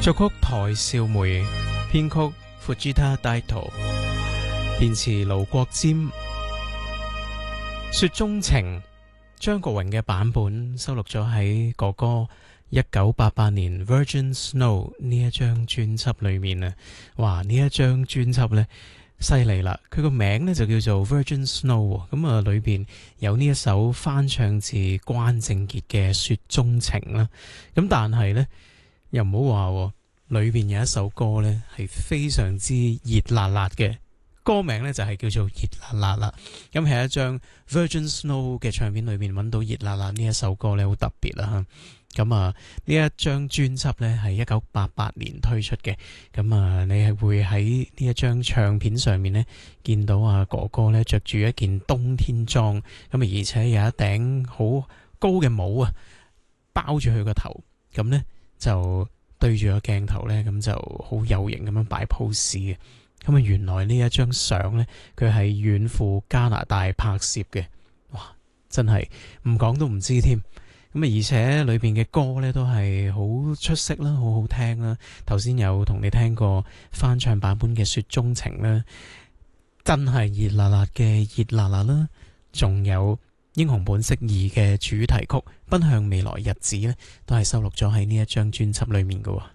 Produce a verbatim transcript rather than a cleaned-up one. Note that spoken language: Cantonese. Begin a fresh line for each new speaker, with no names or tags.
作曲台少梅，編曲 Fujita Daito， 填詞盧國沾。雪中情，張國榮嘅版本收錄咗喺哥哥一九八八年 Virgin Snow 呢一張專輯裏面啊！哇，呢一張專輯呢犀利啦，佢個名呢就叫做 Virgin Snow， 咁啊裏邊有呢一首翻唱自關正傑嘅雪中情啦，咁但係呢，又唔好話裏邊有一首歌呢係非常之熱辣辣嘅。歌名咧就係叫做熱辣辣啦，咁係一張 Virgin Snow 嘅唱片裏面揾到熱辣辣呢一首歌咧，好特別啦。咁啊呢一張專輯咧係一九八八年推出嘅，咁啊你係會喺呢一張唱片上面咧見到啊哥哥咧着住一件冬天裝，咁啊而且有一頂好高嘅帽啊包住佢個頭，咁咧就對住個鏡頭咧咁就好有型咁樣擺 pose 嘅。咁啊，原來呢一張相呢，佢係遠赴加拿大拍攝嘅，哇！真係唔講都唔知添。咁啊，而且裏邊嘅歌呢，都係好出色啦，好好聽啦。頭先有同你聽過翻唱版本嘅《雪中情》啦，真係熱辣辣嘅熱辣辣啦。仲有《英雄本色二》嘅主題曲《奔向未來日子》呢，都係收錄咗喺呢一張專輯裏面嘅喎。